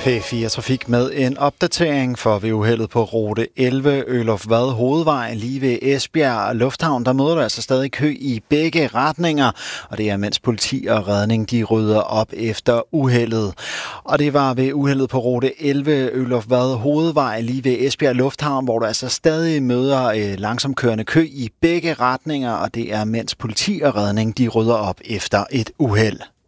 P4 Trafik med en opdatering for ved uheldet på rute 11 Øluf Vad Hovedvej lige ved Esbjerg Lufthavn. Der møder du altså stadig kø i begge retninger, og det er mens politi og redning de rydder op efter uheldet. Og det var ved uheldet på rute 11 Øluf Vad Hovedvej lige ved Esbjerg Lufthavn, hvor du altså stadig møder langsomkørende kø i begge retninger, og det er mens politi og redning de rydder op efter et uheld.